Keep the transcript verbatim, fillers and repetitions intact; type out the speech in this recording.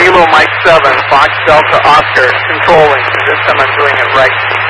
Kilo Mike seven, Fox Delta Oscar, controlling. This time I'm doing it right.